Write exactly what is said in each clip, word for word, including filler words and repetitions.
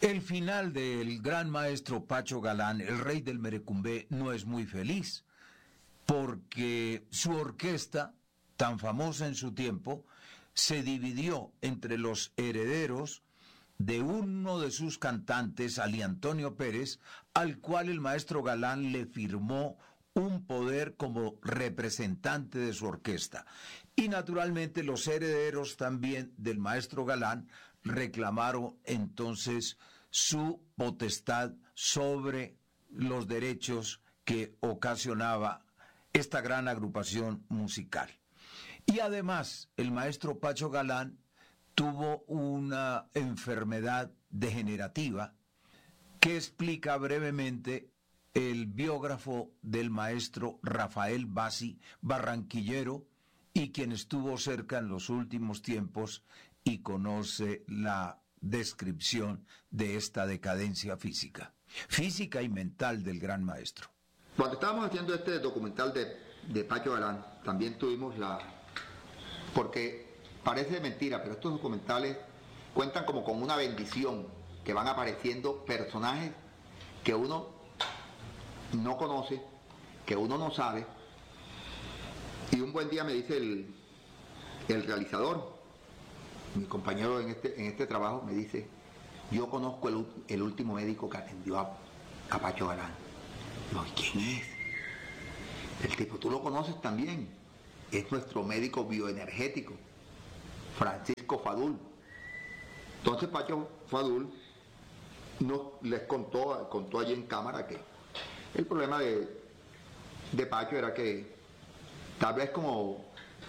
El final del gran maestro Pacho Galán, el rey del merecumbé, no es muy feliz, porque su orquesta, tan famosa en su tiempo, se dividió entre los herederos de uno de sus cantantes, Ali Antonio Pérez, al cual el maestro Galán le firmó un poder como representante de su orquesta. Y naturalmente los herederos también del maestro Galán reclamaron entonces su potestad sobre los derechos que ocasionaba esta gran agrupación musical. Y además, el maestro Pacho Galán tuvo una enfermedad degenerativa que explica brevemente el biógrafo del maestro Rafael Bassi, barranquillero, y quien estuvo cerca en los últimos tiempos y conoce la descripción de esta decadencia física, física y mental del gran maestro. Cuando estábamos haciendo este documental de, de Pacho Galán, también tuvimos la... porque parece mentira, pero estos documentales cuentan como con una bendición, que van apareciendo personajes que uno no conoce, que uno no sabe, y un buen día me dice el, el realizador, mi compañero en este, en este trabajo, me dice: yo conozco el, el último médico que atendió a, a Pacho Galán. Digo, ¿quién es? El tipo, tú lo conoces también, es nuestro médico bioenergético, Francisco Fadul. Entonces Pacho Fadul nos, les contó, contó allí en cámara que el problema de, de Pacho era que tal vez como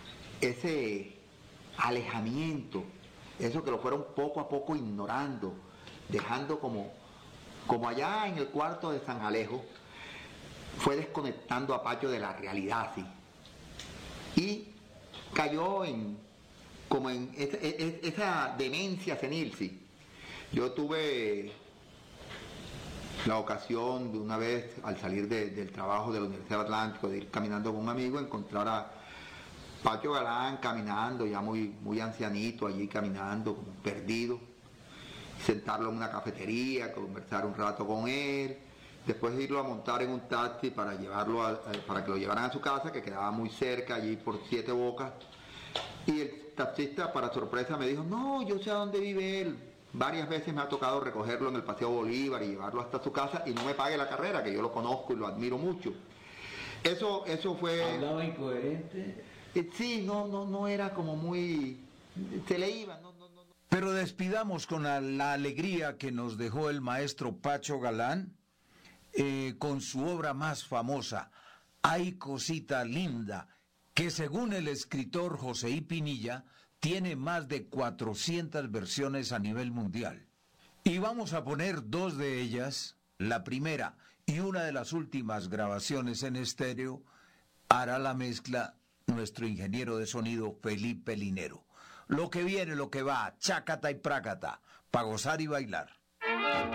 ese alejamiento, eso que lo fueron poco a poco ignorando, dejando como, como allá en el cuarto de San Alejo, fue desconectando a Pacho de la realidad, ¿sí? Y cayó en como en esa, esa demencia senil, ¿sí? Yo tuve la ocasión de una vez, al salir de, del trabajo de la Universidad del Atlántico, de ir caminando con un amigo, encontrar a Pacho Galán caminando, ya muy, muy ancianito, allí caminando, como perdido, sentarlo en una cafetería, conversar un rato con él, después irlo a montar en un taxi para llevarlo a, para que lo llevaran a su casa, que quedaba muy cerca, allí por Siete Bocas, y el taxista, para sorpresa, me dijo: no, yo sé a dónde vive él. Varias veces me ha tocado recogerlo en el Paseo Bolívar y llevarlo hasta su casa, y no me pague la carrera, que yo lo conozco y lo admiro mucho. Eso, eso fue... ¿Hablaba incoherente? Eh, sí, no, no, no era como muy... se le iba, no, no, no. Pero despidamos con la, la alegría que nos dejó el maestro Pacho Galán, eh, con su obra más famosa, Ay Cosita Linda, que según el escritor José I. Pinilla, tiene más de cuatrocientas versiones a nivel mundial. Y vamos a poner dos de ellas. La primera y una de las últimas grabaciones en estéreo hará la mezcla nuestro ingeniero de sonido Felipe Linero. Lo que viene, lo que va, chácata y prácata, para gozar y bailar.